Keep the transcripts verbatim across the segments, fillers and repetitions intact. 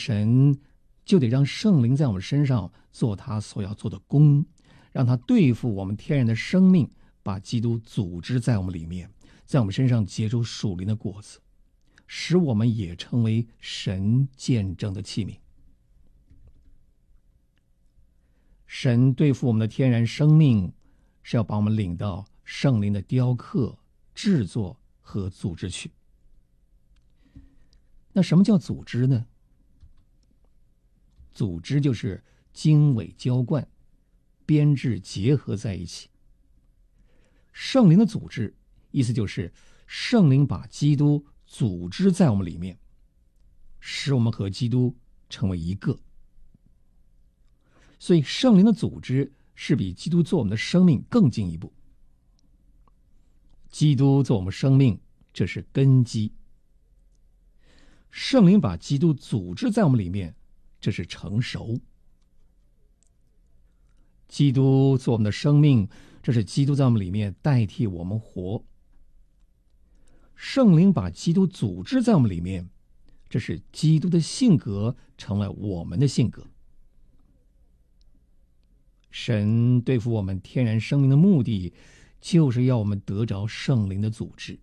神就得让圣灵在我们身上做他所要做的工，让他对付我们天然的生命，把基督组织在我们里面，在我们身上结出属灵的果子，使我们也成为神见证的器皿。神对付我们的天然生命，是要把我们领到圣灵的雕刻、制作和组织去。那什么叫组织呢？组织就是经纬浇灌、编制结合在一起。圣灵的组织，意思就是圣灵把基督组织在我们里面，使我们和基督成为一个。所以圣灵的组织是比基督做我们的生命更进一步。基督做我们生命，这是根基；圣灵把基督组织在我们里面，这是成熟。基督做我们的生命，这是基督在我们里面代替我们活；圣灵把基督组织在我们里面，这是基督的性格成了我们的性格。神对付我们天然生命的目的，就是要我们得着圣灵的组织。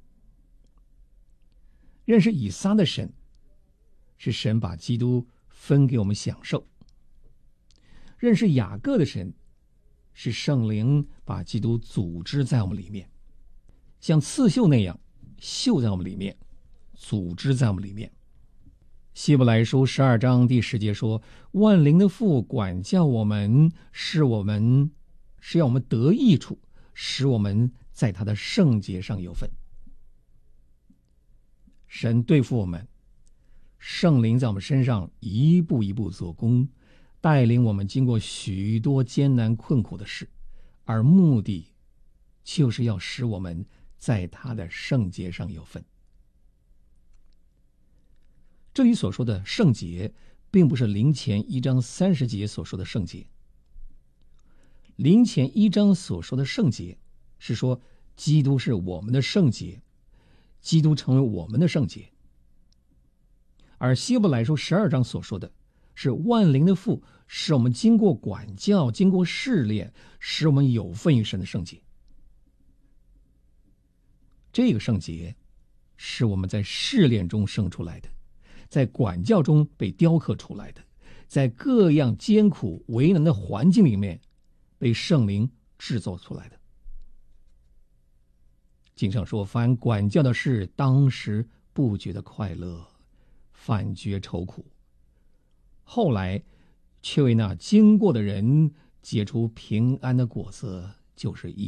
认识以撒的神，是神把基督分给我们享受；认识雅各的神，是圣灵把基督组织在我们里面，像刺绣那样绣在我们里面，组织在我们里面。希伯来书十二章第十节说，万灵的父管教我们，是我们是要我们得益处，使我们在他的圣洁上有份。神对付我们，圣灵在我们身上一步一步做工，带领我们经过许多艰难困苦的事，而目的就是要使我们在他的圣洁上有份。这里所说的圣洁，并不是林前一章三十节所说的圣洁。林前一章所说的圣洁，是说基督是我们的圣洁，基督成为我们的圣洁。而希伯来书十二章所说的是万灵的父，使我们经过管教，经过试炼，使我们有份于神的圣洁。这个圣洁是我们在试炼中生出来的，在管教中被雕刻出来的，在各样艰苦为难的环境里面被圣灵制作出来的。经上说，凡管教的事，当时不觉得快乐，反觉愁苦，后来却为那经过的人结出平安的果子，就是义。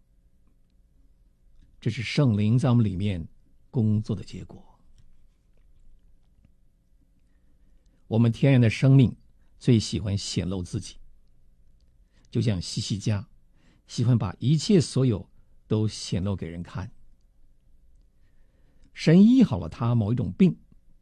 这是圣灵在我们里面工作的结果。我们天然的生命最喜欢显露自己，就像西西家喜欢把一切所有都显露给人看。神医好了他某一种病，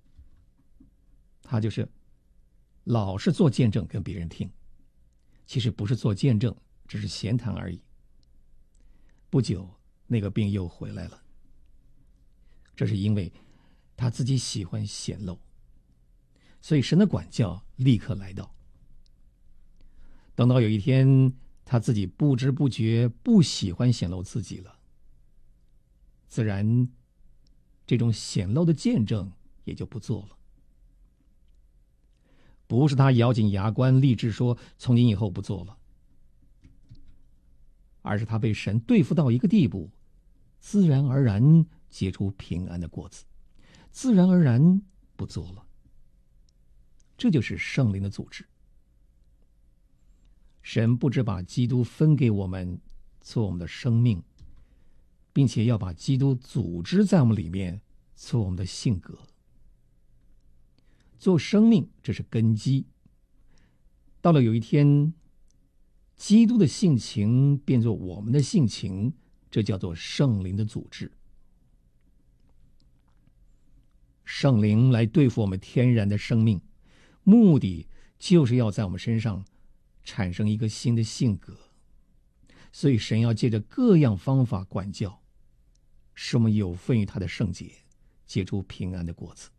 他就是老是做见证跟别人听，其实不是做见证，只是闲谈而已。不久那个病又回来了，这是因为他自己喜欢显露，所以神的管教立刻来到。等到有一天他自己不知不觉不喜欢显露自己了，自然这种显露的见证也就不做了。不是他咬紧牙关立志说从今以后不做了，而是他被神对付到一个地步，自然而然结出平安的果子，自然而然不做了。这就是圣灵的组织。神不只把基督分给我们做我们的生命，并且要把基督组织在我们里面做我们的性格。做生命，这是根基。到了有一天，基督的性情变作我们的性情，这叫做圣灵的组织。圣灵来对付我们天然的生命，目的就是要在我们身上产生一个新的性格。所以神要借着各样方法管教，使我们有份于他的圣洁，结出平安的果子。